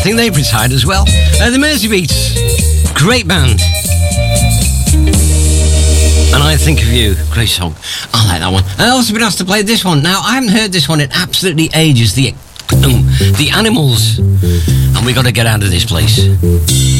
think they've retired as well. The Mersey Beats, great band. And I Think of You, great song. I like that one. I've also been asked to play this one. Now, I haven't heard this one in absolutely ages. The Animals. And we got to get out of this place.